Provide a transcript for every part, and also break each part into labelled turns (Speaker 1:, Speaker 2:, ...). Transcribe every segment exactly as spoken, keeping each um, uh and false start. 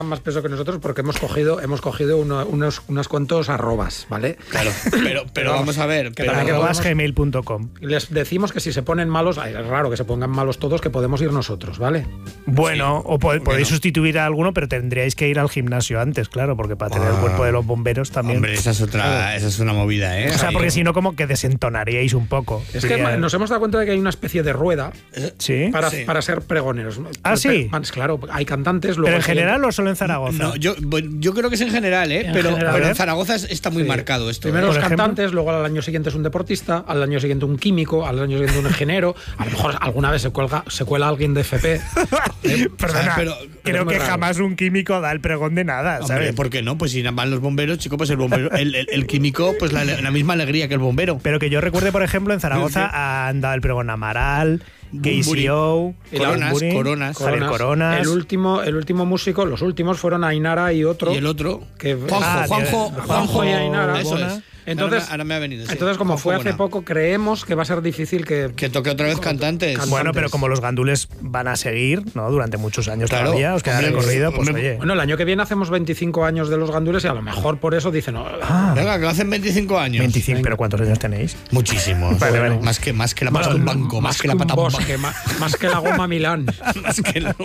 Speaker 1: más peso que nosotros porque hemos cogido hemos cogido uno, unos unos cuantos arrobas, ¿vale?
Speaker 2: Claro, pero, pero vamos a ver.
Speaker 1: Que
Speaker 2: Pero
Speaker 3: arrobas gmail punto com.
Speaker 1: Les decimos que si se ponen malos, ay, es raro que se pongan malos todos, que podemos ir nosotros, ¿vale?
Speaker 3: Bueno,
Speaker 2: Sí,
Speaker 3: o pod- podéis
Speaker 2: no?
Speaker 3: sustituir a alguno, pero tendríais que ir al gimnasio antes, claro, porque para tener el cuerpo de los bomberos también.
Speaker 2: Hombre, esa es otra, esa es una movida, ¿eh?
Speaker 3: O sea,
Speaker 2: Ahí.
Speaker 3: porque si no, como que desentonaríais un poco.
Speaker 1: Es que
Speaker 3: Diría-
Speaker 1: nos hemos dado cuenta de que hay una especie de rueda
Speaker 3: Sí.
Speaker 1: para,
Speaker 2: Sí.
Speaker 1: para ser pregoneros.
Speaker 3: Ah, sí.
Speaker 1: Claro, hay cantantes. Luego
Speaker 3: Pero en
Speaker 1: hay-
Speaker 3: general o solo en Zaragoza.
Speaker 2: No, yo, bueno, yo creo que es en general, ¿eh?
Speaker 1: En
Speaker 2: pero,
Speaker 1: general.
Speaker 2: pero
Speaker 3: A ver.
Speaker 2: en Zaragoza es- está muy
Speaker 1: Sí.
Speaker 2: marcado esto.
Speaker 1: Primero
Speaker 2: ¿eh?
Speaker 1: los
Speaker 3: Por ejemplo.
Speaker 1: cantantes, luego al año siguiente es un deportista, al año siguiente un químico, al año siguiente un ingeniero. A lo mejor alguna vez se cuelga, se cuela alguien de F P. Eh,
Speaker 3: Perdona,
Speaker 2: pero-
Speaker 3: creo
Speaker 1: es muy
Speaker 3: que
Speaker 1: raro.
Speaker 3: jamás un químico da el pregón de nada,
Speaker 2: Hombre,
Speaker 3: ¿sabes?
Speaker 2: ¿por qué no? Pues si van los bomberos, chico, pues el bombero, el, el- el químico, pues la, la misma alegría que el bombero.
Speaker 3: Pero que yo recuerde, por ejemplo, en Zaragoza han dado el pregón Amaral,
Speaker 2: Bumburi.
Speaker 3: K C O,
Speaker 2: Coronas,
Speaker 3: Bumburi,
Speaker 2: Coronas.
Speaker 3: Javier Coronas.
Speaker 1: El último, el último músico, los últimos fueron Ainara y otro.
Speaker 2: Y el otro,
Speaker 1: que-
Speaker 2: Juanjo,
Speaker 3: Ah,
Speaker 2: Juanjo,
Speaker 3: Juanjo
Speaker 2: Juanjo
Speaker 1: y Ainara.
Speaker 2: Eso
Speaker 3: Bona.
Speaker 2: es.
Speaker 1: Entonces,
Speaker 2: ahora, me, ahora me ha venido. sí.
Speaker 1: Entonces, como
Speaker 2: Juanjo
Speaker 1: fue hace
Speaker 2: Bona.
Speaker 1: poco, creemos que va a ser difícil que.
Speaker 2: Que toque otra vez cantantes.
Speaker 1: Can-
Speaker 3: Bueno,
Speaker 1: antes.
Speaker 3: pero como los gandules van a seguir, ¿no? Durante muchos años
Speaker 2: Claro,
Speaker 3: todavía, os queda
Speaker 2: hombre,
Speaker 3: recorrido, pues
Speaker 2: hombre,
Speaker 3: oye.
Speaker 1: Bueno, el año que viene hacemos veinticinco años de los gandules y a lo mejor por eso dicen. No,
Speaker 3: Ah,
Speaker 2: Venga, que hacen veinticinco años.
Speaker 3: veinticinco, pero ¿cuántos años tenéis?
Speaker 2: Muchísimos.
Speaker 3: Vale, vale.
Speaker 2: Más que, más que la pata de un banco, más, que la
Speaker 1: un
Speaker 2: pata de un
Speaker 1: bosque,
Speaker 2: banco.
Speaker 1: más, más que la goma Milán.
Speaker 2: Más que la-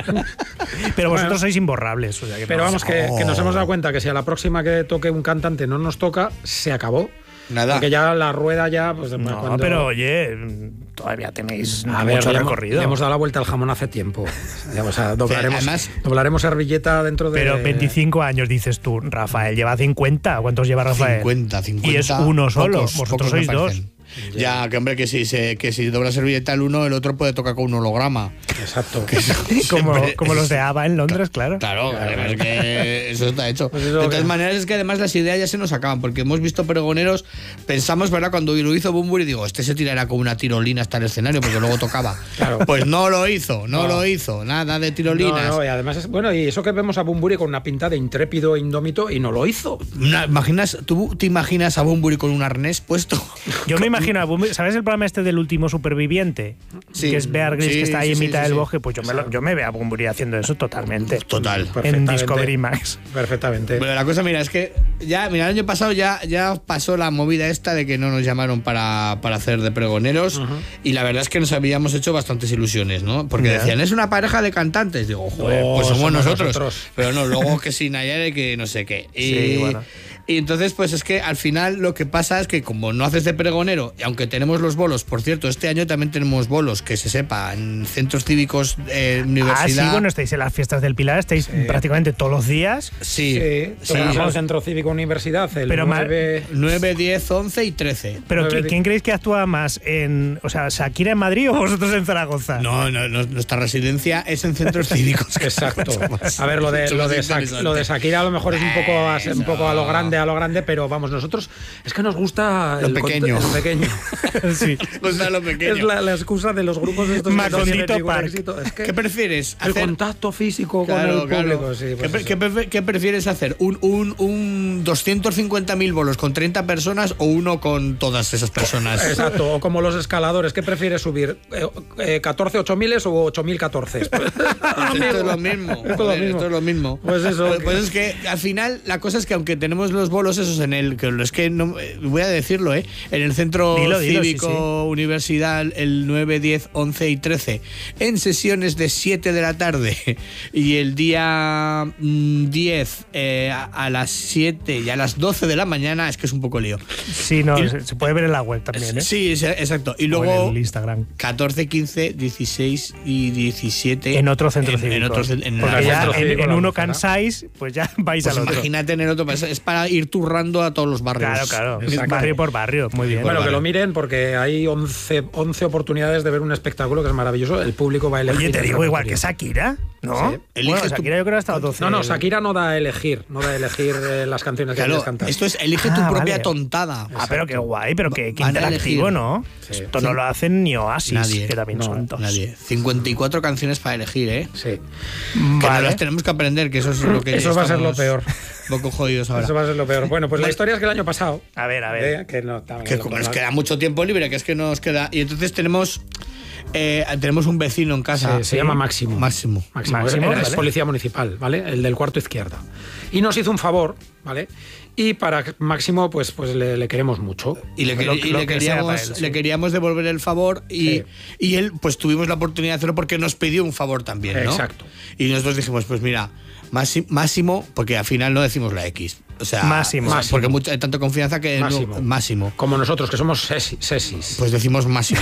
Speaker 3: Pero vosotros
Speaker 1: Bueno.
Speaker 3: sois imborrables. O sea que
Speaker 1: Pero
Speaker 3: no-
Speaker 1: vamos, que,
Speaker 2: Oh.
Speaker 1: que nos hemos dado cuenta que si a la próxima que toque un cantante no nos toca, se acabó.
Speaker 2: Nada.
Speaker 1: Porque ya la rueda ya. Pues,
Speaker 3: No,
Speaker 1: cuando-
Speaker 3: pero oye, todavía tenéis
Speaker 1: A ver,
Speaker 3: mucho
Speaker 1: le hemos,
Speaker 3: recorrido.
Speaker 1: le hemos dado la vuelta al jamón hace tiempo. Ya, o sea, doblaremos,
Speaker 2: además-
Speaker 1: doblaremos servilleta dentro de.
Speaker 3: Pero veinticinco años dices tú, Rafael lleva cincuenta. ¿Cuántos lleva Rafael?
Speaker 2: cincuenta, cincuenta.
Speaker 3: Y es uno solo.
Speaker 2: Pocos,
Speaker 3: Vosotros
Speaker 2: pocos
Speaker 3: sois
Speaker 2: me
Speaker 3: dos.
Speaker 2: parecen. Ya, que hombre, que si, se, que si dobla servilleta el uno, el otro puede tocar con un holograma.
Speaker 1: Exacto.
Speaker 3: Como,
Speaker 2: Siempre-
Speaker 3: como los de ABBA en Londres, claro.
Speaker 2: Claro, además es que eso está hecho.
Speaker 1: Pues eso
Speaker 2: de todas
Speaker 1: que-
Speaker 2: maneras, es que además las ideas ya se nos acaban, porque hemos visto pregoneros, pensamos, ¿verdad? Cuando lo hizo Bumburi, digo, este se tirará con una tirolina hasta el escenario, porque luego tocaba.
Speaker 1: Claro.
Speaker 2: Pues no lo hizo, no,
Speaker 1: No.
Speaker 2: lo hizo, nada de tirolinas.
Speaker 1: No, no, y además es, bueno, y eso que vemos a Bumburi con una pinta de intrépido e indómito y no lo hizo.
Speaker 2: Una- ¿imaginas, ¿Tú te imaginas a Bumburi con un arnés puesto?
Speaker 3: Yo me imagino, a Bumble- ¿sabes el programa este del último superviviente?
Speaker 2: Sí.
Speaker 3: Que es Bear Grylls,
Speaker 2: Sí,
Speaker 3: que está ahí
Speaker 2: sí,
Speaker 3: en
Speaker 2: sí,
Speaker 3: mitad
Speaker 2: sí,
Speaker 3: del
Speaker 2: sí.
Speaker 3: bosque. Pues yo me, lo- yo me veo a Bumburi haciendo eso totalmente.
Speaker 2: Total.
Speaker 3: En
Speaker 1: Perfectamente.
Speaker 3: Discovery Max.
Speaker 1: Perfectamente.
Speaker 2: Bueno, la cosa, mira, es que ya, mira, el año pasado ya, ya pasó la movida esta de que no nos llamaron para, para hacer de pregoneros y la verdad es que nos habíamos hecho bastantes ilusiones, ¿no? Porque
Speaker 3: Ya.
Speaker 2: decían, es una pareja de cantantes. Digo, joder,
Speaker 1: No,
Speaker 2: pues somos,
Speaker 1: somos
Speaker 2: nosotros.
Speaker 1: nosotros.
Speaker 2: Pero no, luego que sin Nayara y que no sé qué. Y,
Speaker 3: Sí, bueno.
Speaker 2: y entonces, pues es que al final lo que pasa es que como no haces de pregonero, y aunque tenemos los bolos, por cierto, este año también tenemos bolos, que se sepa, en centros cívicos, eh,
Speaker 3: Ah,
Speaker 2: universidad.
Speaker 3: sí, bueno, estáis en las fiestas del Pilar, estáis prácticamente todos los días.
Speaker 2: Sí,
Speaker 1: Sí,
Speaker 2: sí.
Speaker 1: tocamos en el Centro Cívico Universidad, el
Speaker 3: Pero mal-
Speaker 1: nueve
Speaker 2: nueve, diez, once y trece.
Speaker 3: Pero
Speaker 1: Nueve
Speaker 3: ¿qui-
Speaker 1: di-
Speaker 3: ¿quién creéis que actúa más? En, o sea, ¿Shakira en Madrid o vosotros en Zaragoza?
Speaker 2: No, no, no, nuestra residencia es en centros cívicos.
Speaker 1: Exacto.
Speaker 2: Somos-
Speaker 1: A ver, lo de,
Speaker 2: somos
Speaker 1: lo, de Sha-
Speaker 2: interesantes.
Speaker 1: lo de Shakira a lo mejor es un poco, a, un
Speaker 2: Eso.
Speaker 1: poco a lo grande, a lo grande, pero vamos, nosotros es que nos gusta
Speaker 2: Lo
Speaker 1: el cont-
Speaker 2: pequeño.
Speaker 1: Lo pequeño.
Speaker 3: Sí.
Speaker 2: Pues da lo pequeño.
Speaker 1: Es la, la excusa de los grupos estos que no
Speaker 3: Macondito
Speaker 1: tienen ningún
Speaker 3: Park.
Speaker 1: éxito. Es que
Speaker 2: ¿Qué prefieres?
Speaker 1: el
Speaker 2: hacer-
Speaker 1: contacto físico
Speaker 2: Claro,
Speaker 1: con el público.
Speaker 2: claro.
Speaker 1: Sí,
Speaker 2: ¿Qué,
Speaker 1: pues
Speaker 2: pre-
Speaker 1: eso.
Speaker 2: qué prefe- qué prefieres hacer? ¿Un, un, un doscientos cincuenta mil bolos con treinta personas o uno con todas esas personas?
Speaker 1: Exacto, o como los escaladores, ¿qué prefieres subir? Eh, eh, ¿catorce ocho mil o ocho mil catorce?
Speaker 2: Esto es lo mismo.
Speaker 1: Esto es lo
Speaker 2: joder,
Speaker 1: mismo.
Speaker 2: esto es lo mismo.
Speaker 1: Pues eso,
Speaker 2: Pues,
Speaker 1: que-
Speaker 2: pues es que al final la cosa es que aunque tenemos los bolos esos en el que es que no eh, voy a decirlo, ¿eh? En el centro
Speaker 3: Dilo, dilo,
Speaker 2: cívico
Speaker 3: sí, sí.
Speaker 2: universidad el nueve, diez, once y trece en sesiones de siete de la tarde y el día mm, diez eh, a, a las siete y a las doce de la mañana es que es un poco lío.
Speaker 3: Sí, no,
Speaker 2: Y-
Speaker 3: se, se puede ver en la web también, ¿eh?
Speaker 2: Sí, es- exacto. Y
Speaker 3: O
Speaker 2: luego
Speaker 3: en el Instagram.
Speaker 2: catorce, quince, dieciséis y diecisiete
Speaker 3: En otro centro
Speaker 2: en,
Speaker 3: cívico.
Speaker 2: en otro cen- en
Speaker 3: Porque
Speaker 2: la-
Speaker 3: ya
Speaker 1: centro
Speaker 3: en,
Speaker 1: cívico
Speaker 3: en
Speaker 1: la
Speaker 3: uno
Speaker 1: Almazara.
Speaker 3: cansáis, pues ya vais
Speaker 2: Pues
Speaker 3: al otro.
Speaker 2: imagínate en el otro, pues es para ir turrando a todos los barrios.
Speaker 3: Claro, claro.
Speaker 1: Exacto.
Speaker 3: Barrio por barrio. Muy bien.
Speaker 1: Bueno, que
Speaker 2: vale.
Speaker 1: lo miren porque hay once, once oportunidades de ver un espectáculo que es maravilloso. El público va a elegir.
Speaker 3: Oye, te
Speaker 1: el
Speaker 3: digo igual que
Speaker 1: repertorio.
Speaker 3: Shakira, ¿no?
Speaker 1: Sí.
Speaker 2: Elige
Speaker 3: Bueno,
Speaker 2: tu-
Speaker 3: Shakira yo creo que ha estado doce.
Speaker 1: No, no, Shakira no da a elegir, no da a elegir eh, las canciones que
Speaker 2: Claro,
Speaker 1: quieres cantar.
Speaker 2: esto es elige tu
Speaker 3: Ah,
Speaker 2: propia
Speaker 3: vale.
Speaker 2: tontada.
Speaker 3: Ah, pero qué guay, pero qué, qué
Speaker 2: Van a
Speaker 3: interactivo,
Speaker 2: elegir.
Speaker 3: ¿no?
Speaker 1: Sí.
Speaker 3: Esto no lo hacen ni Oasis,
Speaker 2: Nadie.
Speaker 3: que también
Speaker 1: No,
Speaker 3: son dos.
Speaker 2: Nadie. cincuenta y cuatro canciones para elegir, ¿eh?
Speaker 1: Sí.
Speaker 2: Que no
Speaker 3: Vale.
Speaker 2: las tenemos que aprender, que eso es lo que
Speaker 1: Eso va a ser lo
Speaker 2: estamos
Speaker 1: peor.
Speaker 2: Un poco jodidos ahora.
Speaker 1: Eso va a ser lo lo peor. Bueno, pues la historia es que el año pasado...
Speaker 3: A ver, a ver.
Speaker 1: Eh, que no, también
Speaker 2: Que
Speaker 1: lo
Speaker 2: como nos
Speaker 1: conozco.
Speaker 2: queda mucho tiempo libre, que es que nos queda. Y entonces tenemos eh, tenemos un vecino en casa.
Speaker 1: Se, se llama Máximo.
Speaker 2: Máximo.
Speaker 1: Máximo,
Speaker 3: Máximo,
Speaker 1: era- es
Speaker 3: ¿vale?
Speaker 1: policía municipal, ¿vale? El del cuarto izquierda. Y nos hizo un favor, ¿vale? Y para Máximo, pues, pues le, le queremos mucho.
Speaker 2: Y le,
Speaker 3: Lo-
Speaker 2: y
Speaker 3: lo
Speaker 2: le
Speaker 3: que sea
Speaker 2: queríamos,
Speaker 3: para él, sí.
Speaker 2: le queríamos devolver el favor y,
Speaker 1: Sí.
Speaker 2: y él, pues tuvimos la oportunidad de hacerlo porque nos pidió un favor también, ¿no?
Speaker 1: Exacto.
Speaker 2: Y nosotros dijimos, pues mira, Máximo, Máximo porque al final no decimos la X. O sea,
Speaker 3: Máximo.
Speaker 2: Máximo. Porque mucha, hay tanta confianza que no-
Speaker 1: Máximo.
Speaker 2: máximo.
Speaker 1: Como nosotros, que somos sesi- sesis.
Speaker 2: Pues decimos Máximo.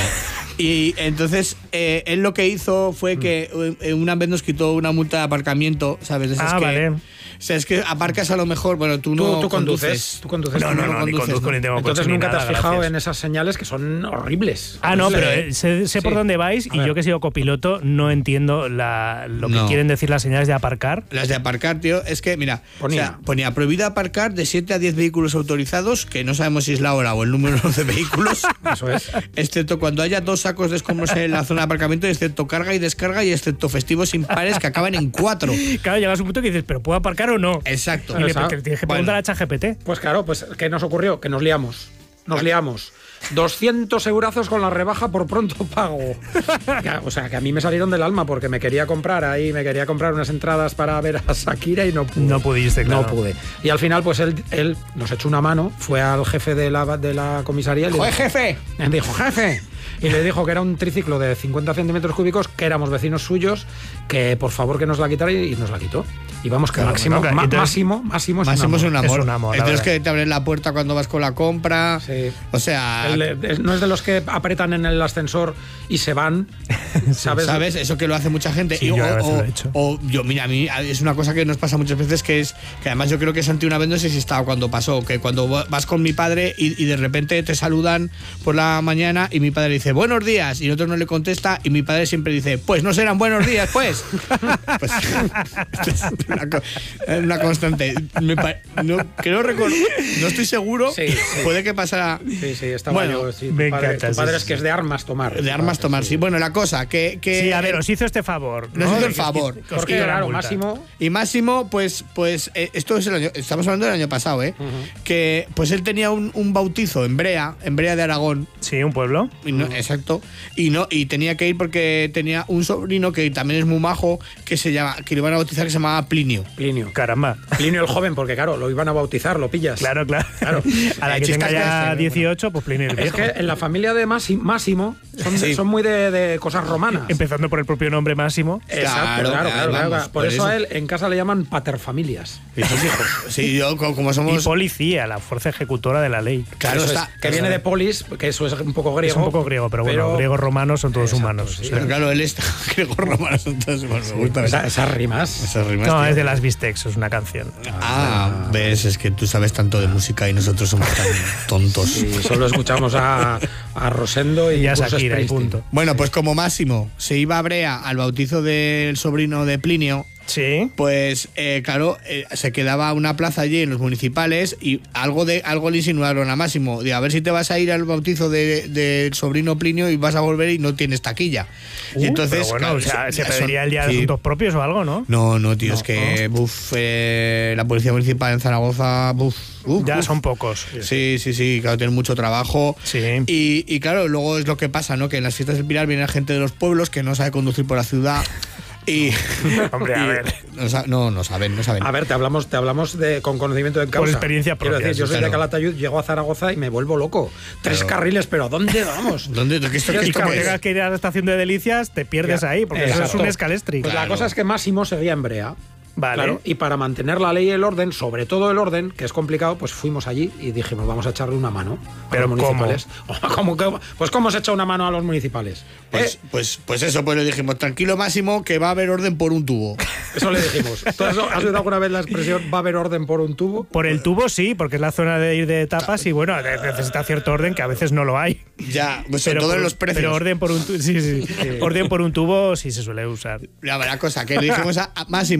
Speaker 2: Y entonces eh, él lo que hizo fue que eh, una vez nos quitó una multa de aparcamiento, ¿sabes? De esas
Speaker 3: Ah,
Speaker 2: que,
Speaker 3: vale.
Speaker 2: O sea, es que aparcas a lo mejor, bueno, tú
Speaker 1: Tú,
Speaker 2: no
Speaker 1: tú conduces.
Speaker 2: conduces.
Speaker 1: Tú conduces.
Speaker 3: No,
Speaker 1: tú
Speaker 3: no, no, ni
Speaker 2: conduces,
Speaker 3: conduzco
Speaker 2: ¿no?
Speaker 3: ni tengo
Speaker 1: Entonces
Speaker 3: coche ni
Speaker 1: nunca te
Speaker 3: nada,
Speaker 1: has fijado
Speaker 3: gracias.
Speaker 1: en esas señales que son horribles.
Speaker 3: Ah, no, pero
Speaker 1: Horribles.
Speaker 3: eh, sé, sé por
Speaker 1: Sí.
Speaker 3: dónde vais
Speaker 1: A
Speaker 3: y
Speaker 1: ver.
Speaker 3: yo que he sido copiloto no entiendo la, lo que
Speaker 2: No.
Speaker 3: quieren decir las señales de aparcar.
Speaker 2: Las de aparcar, tío, es que, mira,
Speaker 1: Ponía.
Speaker 2: o sea, ponía prohibida aparcar de siete a diez vehículos autorizados, que no sabemos si es la hora o el número de vehículos,
Speaker 1: Eso es.
Speaker 2: excepto cuando haya dos sacos de escombros en la zona de aparcamiento, excepto carga y descarga, y excepto festivos impares que acaban en cuatro.
Speaker 3: Claro, llegas a un punto que dices, ¿pero puedo aparcar o no?
Speaker 2: Exacto.
Speaker 3: Y le
Speaker 1: Exacto.
Speaker 3: te tienes que
Speaker 2: Bueno.
Speaker 3: preguntar a ChatGPT.
Speaker 1: Pues claro, pues ¿qué nos ocurrió? Que nos liamos. Nos liamos. doscientos eurazos con la rebaja por pronto pago. Ya, o sea, que a mí me salieron del alma porque me quería comprar ahí, me quería comprar unas entradas para ver a Shakira y no pude.
Speaker 3: No pudiste, claro.
Speaker 1: No pude. Y al final, pues él, él nos echó una mano, fue al jefe de la, de la comisaría y le
Speaker 2: ¡Joder,
Speaker 1: dijo,
Speaker 2: jefe!
Speaker 1: me dijo, jefe. Y le dijo que era un triciclo de cincuenta centímetros cúbicos, que éramos vecinos suyos, que por favor que nos la quitara y, y nos la quitó. Y vamos, que
Speaker 3: Claro,
Speaker 1: máximo,
Speaker 3: bueno,
Speaker 1: ma-
Speaker 3: entonces-
Speaker 1: máximo, máximo es
Speaker 2: Máximo es
Speaker 1: un
Speaker 2: un
Speaker 1: amor.
Speaker 2: amor.
Speaker 3: Es un amor, la
Speaker 2: Entonces
Speaker 3: verdad.
Speaker 2: que te abren la puerta cuando vas con la compra.
Speaker 1: Sí.
Speaker 2: O sea,
Speaker 1: El- es- no es de los que apretan en el ascensor y se van, ¿sabes?
Speaker 2: ¿sabes? Eso que lo hace mucha gente.
Speaker 3: Sí,
Speaker 2: Y-
Speaker 3: yo
Speaker 2: o,
Speaker 3: a veces
Speaker 2: o-
Speaker 3: lo he hecho.
Speaker 2: o yo, mira, a mí es una cosa que nos pasa muchas veces, que es que además yo creo que Santi una vez no sé si estaba cuando pasó, que cuando vas con mi padre y, y de repente te saludan por la mañana y mi padre dice buenos días y el otro no le contesta y mi padre siempre dice pues no serán buenos días pues. Pues es una, co- es una constante. Me pa- no, creo recor- no estoy seguro.
Speaker 1: Sí, sí.
Speaker 2: Puede que pasara.
Speaker 1: Sí, sí, estaba
Speaker 2: Bueno,
Speaker 1: yo. Sí, tu
Speaker 3: me
Speaker 1: padre,
Speaker 3: encanta,
Speaker 1: tu
Speaker 3: sí,
Speaker 1: padre
Speaker 3: sí,
Speaker 1: es que
Speaker 3: sí.
Speaker 1: es de armas tomar.
Speaker 2: De armas tomar, sí. Bueno, la cosa, que. que
Speaker 3: Sí, a ver, os hizo este favor.
Speaker 2: Nos
Speaker 3: ¿no?
Speaker 2: hizo
Speaker 3: De
Speaker 2: el
Speaker 3: que os
Speaker 2: favor.
Speaker 3: quit- que os
Speaker 1: Porque,
Speaker 3: quitó la
Speaker 1: claro,
Speaker 3: multa.
Speaker 1: Máximo.
Speaker 2: Y Máximo, pues, pues eh, esto es el año, estamos hablando del año pasado, ¿eh? Que pues él tenía un, un bautizo en Brea, en Brea de Aragón.
Speaker 3: Sí, un pueblo.
Speaker 2: Y no- Exacto. Y no, y tenía que ir porque tenía un sobrino que también es muy majo, que se llama, que le iban a bautizar, que se llamaba Plinio.
Speaker 1: Plinio.
Speaker 3: Caramba.
Speaker 1: Plinio el joven, porque claro, lo iban a bautizar, lo pillas.
Speaker 3: Claro, claro.
Speaker 1: Claro.
Speaker 3: A la
Speaker 2: Eh,
Speaker 3: que tenga
Speaker 2: chiscas
Speaker 3: ya
Speaker 2: veces,
Speaker 3: dieciocho, pues Plinio el
Speaker 1: Es
Speaker 3: viejo.
Speaker 1: que en la familia de Máxi- Máximo son,
Speaker 2: Sí.
Speaker 1: son muy de, de cosas romanas.
Speaker 3: Empezando por el propio nombre Máximo.
Speaker 1: Exacto,
Speaker 2: Claro,
Speaker 1: claro, claro,
Speaker 2: vamos,
Speaker 1: claro. Por,
Speaker 2: por
Speaker 1: eso, a
Speaker 2: eso.
Speaker 1: él en casa le llaman paterfamilias.
Speaker 2: Sí, yo co- como
Speaker 3: Y
Speaker 2: somos.
Speaker 3: policía, la fuerza ejecutora de la ley.
Speaker 2: Claro,
Speaker 1: Eso
Speaker 2: está.
Speaker 1: es, que viene de polis, que eso es un poco griego.
Speaker 3: Es un poco griego, pero bueno, griegos romanos son todos
Speaker 1: Exacto,
Speaker 3: humanos.
Speaker 1: sí.
Speaker 3: o sea.
Speaker 2: Pero claro, él está. Griego romano, entonces, bueno, me gusta
Speaker 1: Esa-
Speaker 2: esa-
Speaker 1: esas rimas.
Speaker 2: esas rimas.
Speaker 3: No,
Speaker 2: tío.
Speaker 3: es de las Bistecs, es una canción.
Speaker 2: Ah, ves, es que tú sabes tanto de música y nosotros somos tan tontos.
Speaker 1: Y solo escuchamos a, a Rosendo y,
Speaker 3: Y a
Speaker 1: Bruce
Speaker 3: Shakira, y
Speaker 1: Springsteen.
Speaker 3: punto.
Speaker 2: Bueno, pues como Máximo se iba a Brea al bautizo del sobrino de Plinio,
Speaker 3: Sí.
Speaker 2: pues eh, claro, eh, se quedaba una plaza allí en los municipales y algo de algo le insinuaron a Máximo, de a ver si te vas a ir al bautizo del de, del sobrino Plinio y vas a volver y no tienes taquilla. y
Speaker 3: Uh,
Speaker 2: entonces,
Speaker 3: pero bueno,
Speaker 2: claro,
Speaker 3: o sea, se
Speaker 2: son-
Speaker 3: pediría el día de
Speaker 2: sí.
Speaker 3: asuntos propios o algo, ¿no?
Speaker 2: No, no, tío,
Speaker 1: No,
Speaker 2: es que buf, eh, la policía municipal en Zaragoza, buf, uf,
Speaker 3: Ya
Speaker 2: uf.
Speaker 3: son pocos.
Speaker 2: Sí, sí, sí, claro, tienen mucho trabajo.
Speaker 3: Sí.
Speaker 2: Y, y claro, luego es lo que pasa, ¿no? Que en las fiestas del Pilar viene gente de los pueblos que no sabe conducir por la ciudad. Y.
Speaker 3: Hombre, a
Speaker 2: y
Speaker 3: ver.
Speaker 2: No, sa- no, no saben, no saben.
Speaker 1: A ver, te hablamos, te hablamos de, con conocimiento de causa.
Speaker 3: experiencia
Speaker 1: Quiero
Speaker 3: propia,
Speaker 1: decir, yo
Speaker 3: sí,
Speaker 1: soy
Speaker 2: claro.
Speaker 1: de Calatayud, llego a Zaragoza y me vuelvo loco. Tres
Speaker 2: Pero-
Speaker 1: carriles, pero ¿a dónde vamos?
Speaker 2: ¿Dónde? ¿Qué esto, qué
Speaker 3: Y
Speaker 2: esto
Speaker 3: como
Speaker 2: qué es?
Speaker 3: tengas que ir a la estación de Delicias, te pierdes
Speaker 1: Ya,
Speaker 3: ahí, porque eso es
Speaker 1: exacto.
Speaker 3: un escalestri.
Speaker 1: Pues la
Speaker 2: Claro.
Speaker 1: cosa es que Máximo seguía en Brea.
Speaker 3: Vale.
Speaker 1: Claro, y para mantener la ley y el orden, sobre todo el orden, que es complicado, pues fuimos allí y dijimos, vamos a echarle una mano a
Speaker 3: ¿Pero
Speaker 1: los municipales. ¿Cómo? ¿Cómo? Pues ¿cómo se echa una mano a los municipales?
Speaker 2: Pues,
Speaker 1: ¿Eh?
Speaker 2: pues, pues eso, pues le dijimos, tranquilo Máximo, que va a haber orden por un tubo.
Speaker 1: Eso le dijimos. ¿Tú has, has oído alguna vez la expresión va a haber orden por un tubo?
Speaker 3: Por el tubo sí, porque es la zona de ir de etapas y bueno, ne- necesita cierto orden que a veces no lo hay.
Speaker 2: Ya, pues sobre todo
Speaker 3: por,
Speaker 2: en los precios.
Speaker 3: Pero orden por un tubo, sí, sí. Orden por un tubo sí se suele usar.
Speaker 2: La, la cosa, que le dijimos a, a Máximo,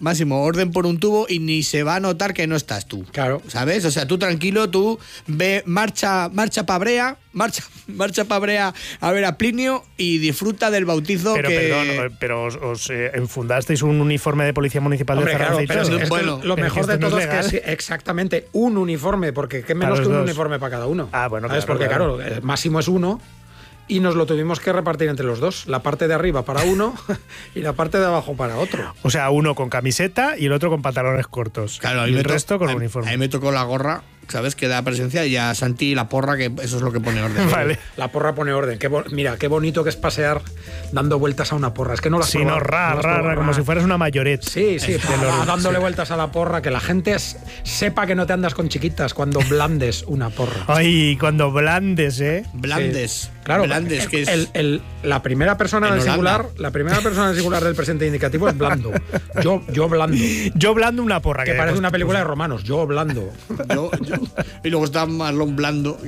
Speaker 2: Máximo, orden por un tubo y ni se va a notar que no estás tú.
Speaker 1: Claro.
Speaker 2: ¿Sabes? O sea, tú tranquilo, tú ve, marcha, marcha pabrea, marcha, marcha pabrea a ver a Plinio y disfruta del bautizo
Speaker 3: Pero
Speaker 2: que...
Speaker 3: perdón, pero os, os eh, enfundasteis un uniforme de policía municipal
Speaker 1: Hombre,
Speaker 3: de
Speaker 1: claro,
Speaker 3: Zaragoza.
Speaker 1: pero
Speaker 3: y todo.
Speaker 1: es que
Speaker 2: Bueno,
Speaker 1: lo
Speaker 3: pero
Speaker 1: mejor
Speaker 3: es que
Speaker 1: de
Speaker 3: esto no
Speaker 1: todo
Speaker 3: es
Speaker 1: es, que
Speaker 3: legal.
Speaker 1: es exactamente un uniforme, porque qué menos
Speaker 3: Para
Speaker 1: que
Speaker 3: los
Speaker 1: un
Speaker 3: dos.
Speaker 1: uniforme para cada uno.
Speaker 3: Ah, bueno,
Speaker 1: ¿Sabes?
Speaker 3: claro,
Speaker 1: Porque
Speaker 3: claro.
Speaker 1: claro, el máximo es uno y nos lo tuvimos que repartir entre los dos. La parte de arriba para uno y la parte de abajo para otro.
Speaker 3: O sea, uno con camiseta y el otro con pantalones cortos.
Speaker 2: Claro, a
Speaker 3: y
Speaker 2: mí
Speaker 3: el
Speaker 2: me to-
Speaker 3: resto con
Speaker 2: a-
Speaker 3: uniforme.
Speaker 2: A mí me tocó la gorra, ¿sabes? Que da presencia, y a Santi la porra, que eso es lo que pone orden.
Speaker 3: Vale.
Speaker 1: La porra pone orden. Qué bo- mira, qué bonito que es pasear dando vueltas a una porra. Es que no las
Speaker 3: Sí, no, ra, ra, ra, como si fueras una mayoret.
Speaker 1: Sí, sí, ah, dándole vueltas a la porra, que la gente es- sepa que no te andas con chiquitas cuando blandes una porra.
Speaker 3: Ay, cuando blandes, ¿eh?
Speaker 2: Blandes.
Speaker 1: Sí. Claro,
Speaker 2: Blandes,
Speaker 1: el-
Speaker 2: que es...
Speaker 1: el- el- la primera persona
Speaker 2: En
Speaker 1: del
Speaker 2: Holanda.
Speaker 1: singular, la primera persona del singular del presente indicativo es blando. Yo, yo blando.
Speaker 3: Yo blando una porra.
Speaker 1: Que
Speaker 3: de
Speaker 1: parece
Speaker 3: cost-
Speaker 1: una película de romanos. Yo blando.
Speaker 2: yo- yo- y luego está Marlon Blando.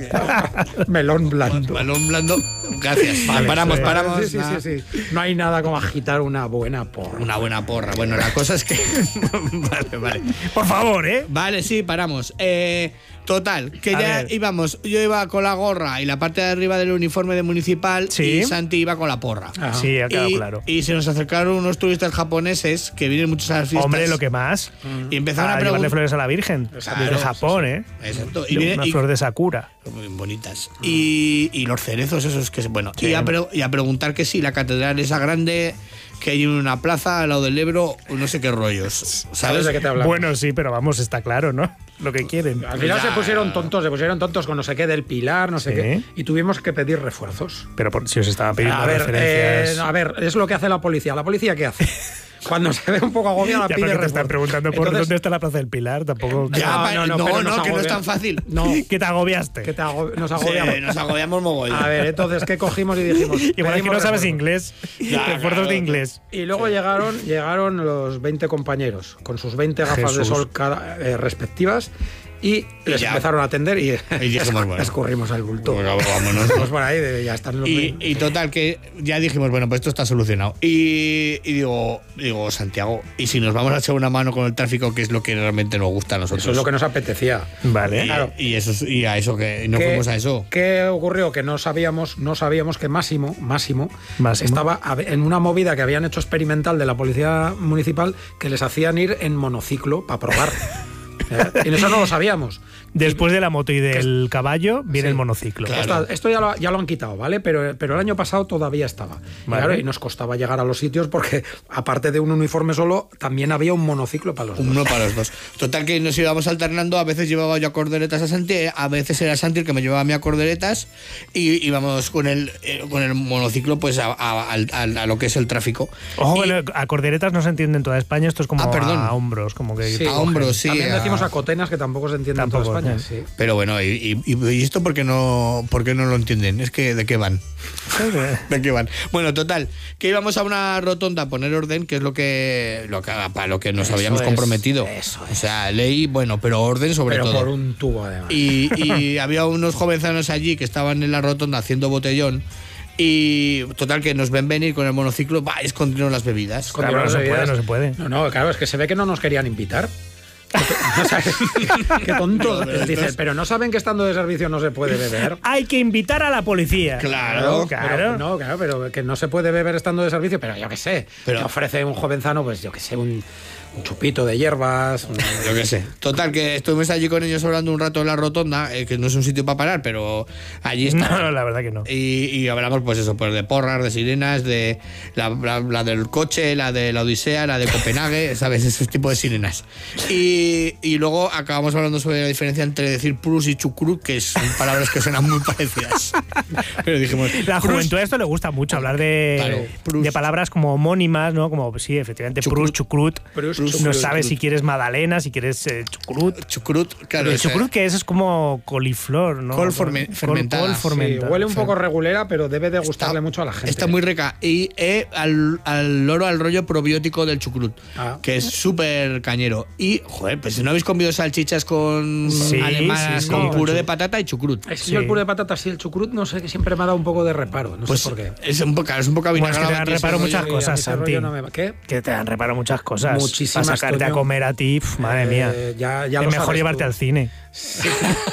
Speaker 1: Melón blando.
Speaker 2: Marlon Blando. Gracias.
Speaker 1: Vale,
Speaker 2: paramos,
Speaker 1: sí.
Speaker 2: paramos.
Speaker 1: Sí, sí,
Speaker 2: nada.
Speaker 1: sí, sí. No hay nada como agitar una buena porra.
Speaker 2: Una buena porra. Bueno, la cosa es que... vale, vale.
Speaker 3: Por favor, ¿eh?
Speaker 2: Vale, sí, paramos. Eh, total, que
Speaker 3: A
Speaker 2: ya
Speaker 3: ver.
Speaker 2: íbamos, yo iba con la gorra y la parte de arriba del uniforme de municipal,
Speaker 3: Sí.
Speaker 2: y Santi iba con la porra.
Speaker 1: Ah.
Speaker 3: Sí, ha quedado
Speaker 2: y,
Speaker 3: claro.
Speaker 2: y se nos acercaron unos turistas japoneses que vienen muchos a las fiestas.
Speaker 3: Hombre, lo que más.
Speaker 2: Y empezaron
Speaker 3: a
Speaker 2: a
Speaker 3: llevarle
Speaker 2: preguntar.
Speaker 3: flores a la Virgen.
Speaker 2: Claro,
Speaker 3: Desde
Speaker 2: sí,
Speaker 3: Japón, ¿eh?
Speaker 2: Exacto. Y,
Speaker 3: Y
Speaker 2: viene-
Speaker 3: una
Speaker 2: y-
Speaker 3: flor de Sakura.
Speaker 2: muy bonitas. Y, y los cerezos, esos que. Bueno,
Speaker 3: Sí.
Speaker 2: y, a pre- y a preguntar que si la catedral esa grande, que hay en una plaza al lado del Ebro, o no sé qué rollos.
Speaker 1: ¿Sabes
Speaker 2: ¿Sabes?
Speaker 1: de qué te hablamos?
Speaker 3: Bueno, sí, pero vamos, está claro, ¿no? Lo que quieren.
Speaker 1: Al final
Speaker 2: Ya.
Speaker 1: se pusieron tontos, se pusieron tontos con no sé qué del Pilar, no sé
Speaker 3: Sí.
Speaker 1: qué. Y tuvimos que pedir refuerzos.
Speaker 3: Pero por- si os estaban pidiendo
Speaker 1: A ver,
Speaker 3: referencias.
Speaker 1: eh, a ver, es lo que hace la policía. ¿La policía qué hace? Cuando se ve un poco agobiada,
Speaker 3: ya
Speaker 1: pide
Speaker 3: porque te están
Speaker 1: refuerzos.
Speaker 3: preguntando por
Speaker 1: Entonces,
Speaker 3: dónde está la Plaza del Pilar, tampoco.
Speaker 2: Ya,
Speaker 1: No,
Speaker 2: pa-
Speaker 1: no, no,
Speaker 2: no,
Speaker 1: pero
Speaker 2: no,
Speaker 1: nos
Speaker 2: que no es
Speaker 1: agobia-
Speaker 2: tan fácil.
Speaker 1: No,
Speaker 3: Que te agobiaste.
Speaker 1: que te ago- nos
Speaker 2: Sí,
Speaker 1: agobiamos.
Speaker 2: nos agobiamos mogollón.
Speaker 1: A ver, entonces, ¿qué cogimos y dijimos?
Speaker 3: Igual es que
Speaker 1: pedimos
Speaker 3: no sabes
Speaker 1: refuerzos.
Speaker 3: inglés.
Speaker 2: Ya,
Speaker 3: Refuerzos
Speaker 2: claro.
Speaker 3: de inglés.
Speaker 1: Y luego llegaron, llegaron los veinte compañeros con sus veinte gafas de
Speaker 3: Jesús.
Speaker 1: sol cada- eh, respectivas y les
Speaker 2: ya.
Speaker 1: empezaron a atender y,
Speaker 2: Y dijimos, bueno.
Speaker 1: escurrimos al bulto.
Speaker 2: Bueno, vámonos.
Speaker 1: Pues por ahí de- ya están los
Speaker 2: Y, y total, que ya dijimos, bueno, pues esto está solucionado. Y, y digo, digo, Santiago, ¿y si nos vamos a echar una mano con el tráfico, que es lo que realmente nos gusta a nosotros?
Speaker 1: Eso es lo que nos apetecía.
Speaker 3: Vale.
Speaker 2: Y,
Speaker 1: Claro.
Speaker 2: y eso es- y a eso que no
Speaker 1: ¿Qué-
Speaker 2: fuimos a eso.
Speaker 1: ¿Qué ocurrió? Que no sabíamos, no sabíamos que Máximo, Máximo,
Speaker 3: Máximo.
Speaker 1: estaba a- en una movida que habían hecho experimental de la policía municipal que les hacían ir en monociclo para probar. ¿Eh? Y eso no lo sabíamos.
Speaker 3: Después de la moto y del caballo, viene
Speaker 1: Sí.
Speaker 3: el monociclo.
Speaker 2: Claro.
Speaker 1: Esto, esto ya, lo, ya lo han quitado, ¿vale? Pero, pero el año pasado todavía estaba. Y,
Speaker 3: Vale.
Speaker 1: claro, y nos costaba llegar a los sitios porque, aparte de un uniforme solo, también había un monociclo para los dos.
Speaker 2: Uno para los dos. Total, que nos íbamos alternando. A veces llevaba yo a corderetas a Santi, a veces era Santi el que me llevaba a mí a corderetas, y íbamos con el, eh, con el monociclo pues a, a- al- al- a lo que es el tráfico.
Speaker 3: Ojo,
Speaker 2: Y-
Speaker 3: bueno, a corderetas no se entiende en toda España, esto es como
Speaker 2: Ah, perdón.
Speaker 3: a hombros, como que
Speaker 1: Sí.
Speaker 2: a hombros, sí.
Speaker 1: También
Speaker 2: a-
Speaker 1: decimos a cotenas, que tampoco se entiende en
Speaker 3: Tampoco,
Speaker 1: toda España.
Speaker 3: ¿eh?
Speaker 1: Sí.
Speaker 2: Pero bueno, y, y- y esto porque no, porque no lo entienden. Es que ¿de qué van? ¿De qué van? Bueno, total, que íbamos a una rotonda a poner orden, que es lo que, lo que para lo que nos
Speaker 1: Eso
Speaker 2: habíamos
Speaker 1: es,
Speaker 2: comprometido.
Speaker 1: eso
Speaker 2: O sea, ley, bueno, pero orden sobre
Speaker 1: Pero
Speaker 2: todo.
Speaker 1: por un tubo, además.
Speaker 2: Y, y había unos jovenzanos allí que estaban en la rotonda haciendo botellón. Y total, que nos ven venir con el monociclo, va, escondieron las bebidas.
Speaker 1: Con
Speaker 3: Claro, no
Speaker 1: las
Speaker 3: se puede,
Speaker 1: bebidas.
Speaker 3: no se puede.
Speaker 1: No, no, claro, es que se ve que no nos querían invitar. O sea, qué tontos.
Speaker 2: Pero
Speaker 1: Dicen,
Speaker 2: estos-
Speaker 1: pero no saben que estando de servicio no se puede beber.
Speaker 3: Hay que invitar a la policía.
Speaker 2: Claro,
Speaker 3: claro.
Speaker 1: Pero, no, claro, pero que no se puede beber estando de servicio, pero yo qué sé.
Speaker 2: Pero-
Speaker 1: Te ofrece un jovenzano, pues yo qué sé, un, un chupito de hierbas. un-
Speaker 2: Yo qué sé. Total, que estuvimos allí con ellos hablando un rato en la rotonda, eh, que no es un sitio para parar, pero allí está.
Speaker 3: No, no, la verdad que no.
Speaker 2: Y, y hablamos, pues eso, pues de porras, de sirenas, de la, la- la del coche, la de la Odisea, la de Copenhague, ¿sabes? Ese tipo de sirenas. Y, y luego acabamos hablando sobre la diferencia entre decir prus y chucrut, que son palabras que suenan muy parecidas. Pero dijimos.
Speaker 3: La
Speaker 2: prus,
Speaker 3: juventud a esto le gusta mucho hablar de,
Speaker 2: Claro, prus.
Speaker 3: de palabras como homónimas, ¿no? Como, sí, efectivamente, prus, chucrut.
Speaker 1: Prus,
Speaker 3: No
Speaker 1: chucrut,
Speaker 3: sabes si
Speaker 2: chucrut.
Speaker 3: quieres magdalena, si quieres eh, chucrut.
Speaker 2: Chucrut, claro.
Speaker 3: Pero el
Speaker 2: ese-
Speaker 3: chucrut, que es, es como coliflor, ¿no?
Speaker 2: Col forme-
Speaker 3: Col-
Speaker 2: fermentada.
Speaker 3: col
Speaker 2: Sí,
Speaker 1: Sí,
Speaker 3: fermentada.
Speaker 1: huele un poco regulera, pero debe de gustarle
Speaker 2: Está-
Speaker 1: mucho a la gente.
Speaker 2: Está muy rica. Y eh, al, al loro, al rollo probiótico del chucrut,
Speaker 1: Ah.
Speaker 2: que es súper cañero. Y, joder, pues si no habéis comido salchichas con
Speaker 3: Sí,
Speaker 2: alemanas,
Speaker 3: sí, sí.
Speaker 2: con puré de patata y chucrut.
Speaker 1: Es que
Speaker 3: Sí.
Speaker 1: yo el puré de patatas y el chucrut, no sé, que siempre me ha dado un poco de reparo. No
Speaker 2: Pues
Speaker 1: sé por qué.
Speaker 2: es un poco, es un poco
Speaker 3: Bueno, es que
Speaker 2: avinagrado
Speaker 3: te dan
Speaker 2: aquí ese
Speaker 3: reparo
Speaker 2: rollo.
Speaker 3: muchas
Speaker 1: Sí, a mí
Speaker 3: cosas,
Speaker 1: ese rollo
Speaker 3: Santi.
Speaker 1: no me va- ¿Qué?
Speaker 3: Que te dan reparo muchas cosas.
Speaker 1: Muchísimas. carísimas.
Speaker 3: Para sacarte
Speaker 1: Toño.
Speaker 3: a comer a ti, pf, madre
Speaker 1: Eh,
Speaker 3: mía.
Speaker 1: ya- ya
Speaker 3: es
Speaker 1: lo
Speaker 3: mejor
Speaker 1: sabes
Speaker 3: llevarte
Speaker 1: tú.
Speaker 3: al cine.
Speaker 1: Sí.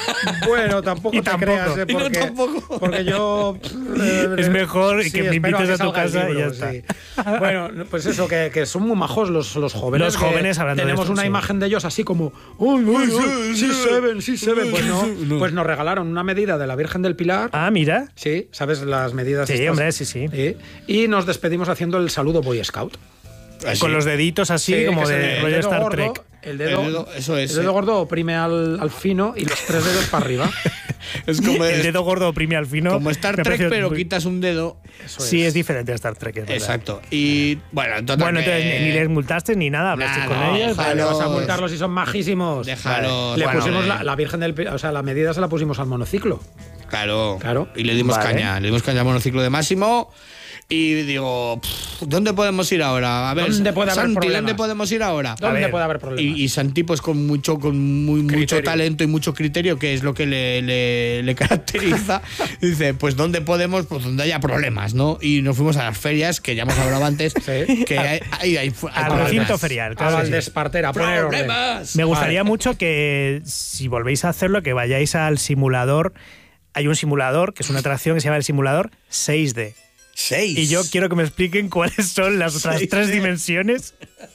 Speaker 1: Bueno, tampoco
Speaker 3: Y
Speaker 1: te
Speaker 3: tampoco.
Speaker 1: creas, ¿eh?
Speaker 2: Y no
Speaker 1: porque,
Speaker 2: tampoco.
Speaker 1: porque yo... eh,
Speaker 3: Es mejor
Speaker 1: sí,
Speaker 3: que me
Speaker 1: espero
Speaker 3: invites a tu
Speaker 1: salga el
Speaker 3: casa y
Speaker 1: libro,
Speaker 3: ya
Speaker 1: sí. Bueno, pues eso, que, que son muy majos los, los jóvenes.
Speaker 3: Los
Speaker 1: que
Speaker 3: jóvenes hablando de
Speaker 1: Tenemos
Speaker 3: esto,
Speaker 1: una
Speaker 3: sí.
Speaker 1: imagen de ellos así como... ¡Uy, uy, uy! ¡Sí se ven, sí se ven! Pues no,
Speaker 2: No.
Speaker 1: pues nos regalaron una medida de la Virgen del Pilar.
Speaker 3: Ah, mira.
Speaker 1: Sí, ¿sabes las medidas?
Speaker 3: Sí,
Speaker 1: estas?
Speaker 3: hombre, sí, sí.
Speaker 1: Y nos despedimos haciendo el saludo Boy Scout.
Speaker 2: Así.
Speaker 3: Con los deditos así,
Speaker 1: Sí,
Speaker 3: como
Speaker 1: que se
Speaker 3: de
Speaker 1: ve el
Speaker 3: rollo
Speaker 1: dedo
Speaker 3: Star
Speaker 1: gordo,
Speaker 3: Trek.
Speaker 1: El dedo,
Speaker 2: El dedo, eso es,
Speaker 1: el dedo
Speaker 2: sí.
Speaker 1: gordo oprime al, al fino y los tres dedos para arriba.
Speaker 2: Es como,
Speaker 3: El dedo gordo oprime al fino.
Speaker 2: como Star
Speaker 3: Me
Speaker 2: Trek,
Speaker 3: pareció
Speaker 2: pero
Speaker 3: muy-
Speaker 2: quitas un dedo.
Speaker 1: Eso
Speaker 3: Sí,
Speaker 1: es.
Speaker 3: es diferente a Star Trek, es verdad.
Speaker 2: Exacto. Y bueno, total
Speaker 3: Bueno,
Speaker 2: que-
Speaker 3: entonces ni les multaste ni nada, hablaste
Speaker 2: Nah,
Speaker 3: con
Speaker 2: no,
Speaker 3: ellos.
Speaker 1: Vale, vas a
Speaker 2: Déjalos.
Speaker 1: multarlos si son majísimos.
Speaker 2: Déjalos.
Speaker 1: Le
Speaker 2: Bueno,
Speaker 1: pusimos
Speaker 2: eh.
Speaker 1: la, la Virgen del Pi- o sea, la medida se la pusimos al monociclo.
Speaker 2: Claro.
Speaker 1: Claro.
Speaker 2: Y le dimos
Speaker 3: Vale.
Speaker 2: caña. Le dimos caña al monociclo de Máximo. Y digo, pff, ¿dónde podemos ir ahora? A ver,
Speaker 1: ¿Dónde puede haber
Speaker 2: Santi,
Speaker 1: problemas?
Speaker 2: ¿dónde podemos ir ahora?
Speaker 1: ¿Dónde
Speaker 3: ver,
Speaker 1: puede haber problemas?
Speaker 2: Y, y Santi, pues con mucho, con muy, mucho
Speaker 1: Criterio.
Speaker 2: talento y mucho criterio, que es lo que le, le- le caracteriza, dice, pues ¿dónde podemos? Pues donde haya problemas, ¿no? Y nos fuimos a las ferias, que ya hemos hablado antes,
Speaker 1: Sí.
Speaker 2: que hay, hay, hay- hay
Speaker 3: Al
Speaker 2: problemas.
Speaker 3: recinto ferial,
Speaker 1: a
Speaker 3: claro. que sí.
Speaker 1: Valdespartera, a poner orden.
Speaker 2: ¡Problemas!
Speaker 3: Me gustaría mucho que si volvéis a hacerlo, que vayáis al simulador. Hay un simulador, que es una atracción que se llama el simulador seis D.
Speaker 2: Seis.
Speaker 3: Y yo quiero que me expliquen cuáles son las otras
Speaker 2: seis
Speaker 3: tres
Speaker 2: D.
Speaker 3: dimensiones.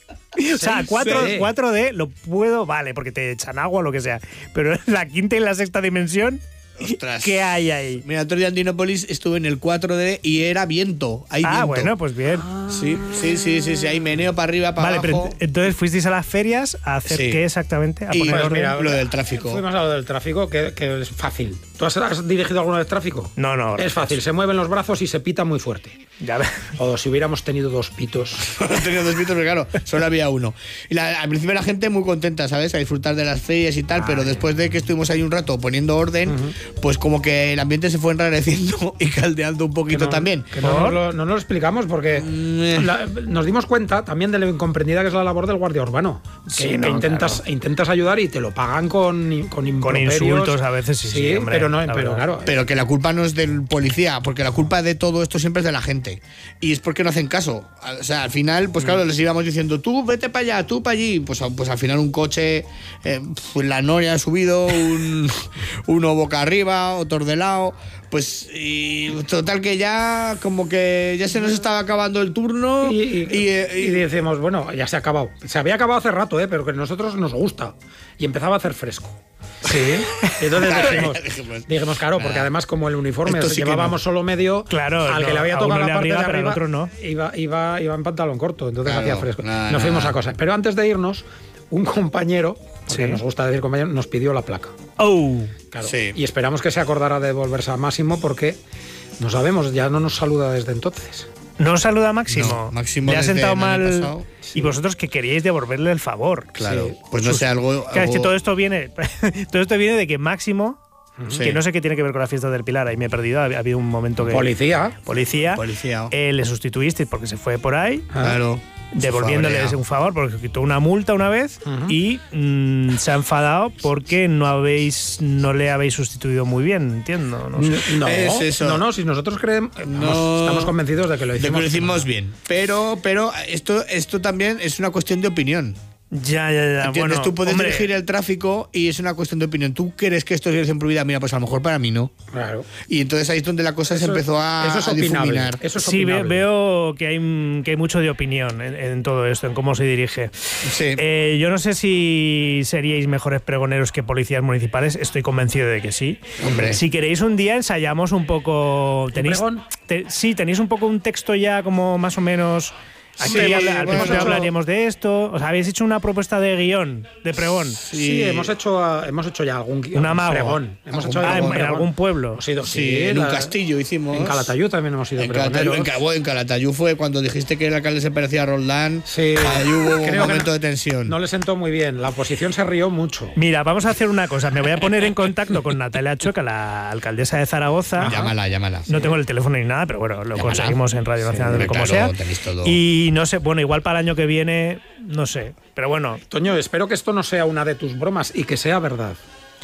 Speaker 3: O sea,
Speaker 1: seis
Speaker 3: cuatro,
Speaker 1: D.
Speaker 3: cuatro D lo puedo, vale, porque te echan agua o lo que sea. Pero la quinta y la sexta dimensión,
Speaker 2: Ostras.
Speaker 3: ¿qué hay ahí?
Speaker 2: Mira, otro día en Dinópolis estuve en el cuatro D y era viento. Hay
Speaker 3: Ah,
Speaker 2: viento.
Speaker 3: bueno, pues bien.
Speaker 2: Sí, sí, sí, sí, sí, hay meneo para arriba, para
Speaker 3: Vale, pero
Speaker 2: abajo.
Speaker 3: ent- entonces fuisteis a las ferias a hacer
Speaker 2: Sí.
Speaker 3: qué exactamente? A
Speaker 2: Y-
Speaker 3: poner
Speaker 2: Pues
Speaker 3: orden.
Speaker 2: mira, lo del tráfico.
Speaker 1: Fuimos a lo del tráfico, que, que es fácil. ¿Tú has, has dirigido alguna vez tráfico?
Speaker 3: No, no.
Speaker 1: Es fácil, se mueven los brazos y se pita muy fuerte.
Speaker 3: Ya ves.
Speaker 1: O si hubiéramos tenido dos pitos.
Speaker 2: Tenía dos metros, pero claro, solo había uno. Y la- al principio la gente muy contenta, ¿sabes? A disfrutar de las ferias y tal, pero después de que estuvimos ahí un rato poniendo orden, pues como que el ambiente se fue enrareciendo y caldeando un
Speaker 1: Que
Speaker 2: poquito
Speaker 1: no-
Speaker 2: también.
Speaker 1: Que no nos, lo, no nos lo explicamos porque
Speaker 2: Mm.
Speaker 1: la- nos dimos cuenta también de lo incomprendida que es la labor del guardia urbano. Que,
Speaker 3: Sí,
Speaker 1: que
Speaker 3: no,
Speaker 1: intentas,
Speaker 3: claro.
Speaker 1: intentas ayudar y te lo pagan con, con improperios.
Speaker 3: insultos a veces, sí, sí, hombre,
Speaker 1: pero no,
Speaker 3: la
Speaker 1: pero
Speaker 3: verdad.
Speaker 1: claro.
Speaker 2: Pero que la culpa no es del policía, porque la culpa de todo esto siempre es de la gente. Y es porque no hacen caso. O sea, al final, pues claro, les íbamos diciendo, tú vete para allá, tú para allí. Pues, pues al final un coche, eh, pues la noria ha subido, un, uno boca arriba, otro de lado. Pues y total que ya como que ya se nos estaba acabando el turno
Speaker 1: Y,
Speaker 2: y,
Speaker 1: y-
Speaker 2: eh,
Speaker 1: y
Speaker 2: y-
Speaker 1: decimos, bueno, ya se ha acabado. Se había acabado hace rato, ¿eh? Pero que a nosotros nos gusta. Y empezaba a hacer fresco.
Speaker 3: Sí.
Speaker 1: Y entonces
Speaker 2: Claro,
Speaker 1: dijimos,
Speaker 2: ya dijimos,
Speaker 1: dijimos, claro, porque
Speaker 2: nah,
Speaker 1: además como el uniforme
Speaker 2: esto sí que
Speaker 1: llevábamos
Speaker 2: no.
Speaker 1: solo medio,
Speaker 3: Claro,
Speaker 1: al que
Speaker 3: no,
Speaker 1: le había
Speaker 3: a
Speaker 1: tocado
Speaker 3: uno
Speaker 1: la
Speaker 3: le
Speaker 1: parte
Speaker 3: abriga,
Speaker 1: de
Speaker 3: pero al
Speaker 1: arriba,
Speaker 3: otro no.
Speaker 1: iba, iba, iba en pantalón corto, entonces
Speaker 2: Claro,
Speaker 1: hacía fresco.
Speaker 2: nah,
Speaker 1: nos fuimos
Speaker 2: nah.
Speaker 1: a cosas. Pero antes de irnos, un compañero, porque
Speaker 3: Sí.
Speaker 1: nos gusta decir compañero, nos pidió la placa.
Speaker 3: Oh.
Speaker 1: Claro.
Speaker 2: Sí.
Speaker 1: Y esperamos que se acordara de devolverse a Máximo porque no sabemos, ya no nos saluda desde entonces.
Speaker 3: ¿No saluda Máximo?
Speaker 2: No, Máximo
Speaker 3: Le ha
Speaker 2: desde
Speaker 3: sentado
Speaker 2: el año
Speaker 3: mal.
Speaker 2: pasado.
Speaker 3: Y vosotros que queríais devolverle el favor.
Speaker 2: claro,
Speaker 1: Sí.
Speaker 2: pues no sé, algo...
Speaker 3: Claro, es que
Speaker 2: algo-
Speaker 3: todo esto viene. Todo esto viene de que Máximo,
Speaker 2: Sí.
Speaker 3: que no sé qué tiene que ver con la fiesta del Pilar, ahí me he perdido. Ha habido un momento que.
Speaker 1: Policía.
Speaker 3: Policía.
Speaker 2: Policía.
Speaker 3: eh, le sustituiste porque se fue por ahí.
Speaker 2: Claro.
Speaker 3: Devolviéndoles
Speaker 2: Fue
Speaker 3: un favor porque quitó una multa una vez
Speaker 1: Ujú.
Speaker 3: y mm, se ha enfadado porque no habéis no le habéis sustituido muy bien, entiendo. No sé.
Speaker 1: No,
Speaker 2: Es eso.
Speaker 1: no, no, si nosotros creemos,
Speaker 2: No.
Speaker 1: estamos convencidos de que lo
Speaker 2: De que
Speaker 1: hicimos,
Speaker 2: lo hicimos bien. Pero, pero esto, esto también es una cuestión de opinión.
Speaker 3: Ya, ya, ya.
Speaker 2: ¿Entiendes?
Speaker 3: Bueno,
Speaker 2: Tú puedes
Speaker 3: hombre,
Speaker 2: dirigir el tráfico y es una cuestión de opinión. ¿Tú crees que esto es en prohibida? Mira, pues a lo mejor para mí no.
Speaker 1: Claro.
Speaker 2: Y entonces ahí es donde la cosa se
Speaker 1: Eso-
Speaker 2: empezó a,
Speaker 1: eso es
Speaker 2: a
Speaker 1: opinable.
Speaker 2: difuminar.
Speaker 1: Eso es
Speaker 3: Sí, ve-
Speaker 1: opinable.
Speaker 3: veo que hay, que hay mucho de opinión en, en todo esto, en cómo se dirige.
Speaker 2: Sí.
Speaker 3: Eh, yo no sé si seríais mejores pregoneros que policías municipales, estoy convencido de que sí.
Speaker 2: Hombre.
Speaker 3: Si queréis un día ensayamos un poco... ¿Tenéis,
Speaker 1: pregón?
Speaker 3: te- sí, tenéis un poco un texto ya como más o menos... Aquí
Speaker 2: Sí,
Speaker 3: habla- al
Speaker 2: hemos
Speaker 3: principio
Speaker 2: hecho-
Speaker 3: hablaríamos de esto. O sea, habéis hecho una propuesta de guión, de pregón.
Speaker 1: Sí, hemos hecho ah, hemos hecho ya algún
Speaker 3: Un amago.
Speaker 1: pregón. Hemos
Speaker 2: Algún
Speaker 1: hecho
Speaker 3: Ah, en,
Speaker 1: algún
Speaker 3: en
Speaker 1: pregón.
Speaker 3: algún pueblo.
Speaker 1: Hemos ido,
Speaker 2: Sí,
Speaker 1: sí,
Speaker 2: en un
Speaker 1: la-
Speaker 2: castillo hicimos.
Speaker 1: En Calatayud también hemos ido
Speaker 2: En Calatayud,
Speaker 1: pregoneros.
Speaker 2: en, Ca- bueno, en Calatayud fue cuando dijiste que el alcalde se parecía a Roldán.
Speaker 1: Sí.
Speaker 2: Ahí hubo un
Speaker 1: Creo que
Speaker 2: momento
Speaker 1: no-
Speaker 2: de tensión.
Speaker 1: No le sentó muy bien. La oposición se rió mucho.
Speaker 3: Mira, vamos a hacer una cosa. Me voy a poner en contacto con Natalia Chueca, la alcaldesa de Zaragoza.
Speaker 2: Llámala, llámala.
Speaker 3: No tengo el teléfono ni nada, pero bueno, lo
Speaker 2: Llámala.
Speaker 3: conseguimos en Radio Nacional,
Speaker 2: hombre,
Speaker 3: como
Speaker 2: claro,
Speaker 3: sea.
Speaker 2: tenéis todo.
Speaker 3: Y no sé, bueno, igual para el año que viene, no sé. Pero bueno,
Speaker 1: Toño, espero que esto no sea una de tus bromas y que sea verdad.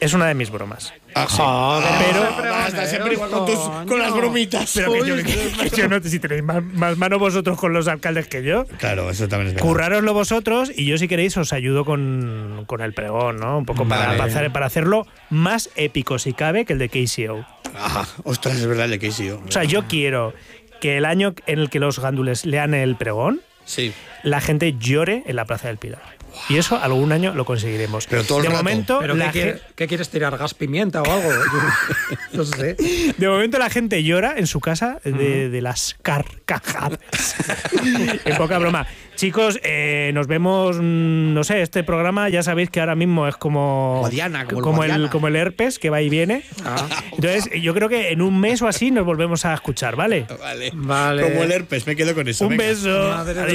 Speaker 3: Es una de mis bromas.
Speaker 2: Ah, sí.
Speaker 1: Joder,
Speaker 3: Pero-
Speaker 2: Hasta siempre igual con, tus, con las bromitas.
Speaker 3: Pero que yo,
Speaker 1: Uy,
Speaker 3: que yo no, si tenéis más, más mano vosotros con los alcaldes que yo.
Speaker 2: Claro, eso también es verdad.
Speaker 3: Currároslo vosotros y yo si queréis os ayudo con, con el pregón, ¿no? Un poco para,
Speaker 2: Vale.
Speaker 3: para, hacer- para hacerlo más épico si cabe que el de K C O.
Speaker 2: Ajá, ostras, es verdad el de Casey.
Speaker 3: O sea, yo quiero que el año en el que los gándules lean el pregón,
Speaker 2: Sí.
Speaker 3: la gente llore en la Plaza del Pilar. Y eso algún año lo conseguiremos.
Speaker 2: Pero todo el
Speaker 3: de
Speaker 2: rato.
Speaker 3: momento,
Speaker 1: ¿Pero
Speaker 3: la
Speaker 1: qué, quiere-
Speaker 3: gen-
Speaker 1: qué quieres tirar? ¿Gas pimienta o algo? No sé.
Speaker 3: de momento la gente llora en su casa de, de las carcajadas. En poca broma. Chicos, eh, nos vemos, mm, no sé, este programa ya sabéis que ahora mismo es como,
Speaker 2: Como Diana, como el
Speaker 3: como,
Speaker 2: Guadiana.
Speaker 3: el, como el herpes que va y viene. Entonces, yo creo que en un mes o así nos volvemos a escuchar, ¿vale?
Speaker 2: Vale.
Speaker 1: Vale.
Speaker 2: Como el herpes, me quedo con eso.
Speaker 3: Un
Speaker 2: venga.
Speaker 3: beso.
Speaker 1: Madre
Speaker 3: Adiós.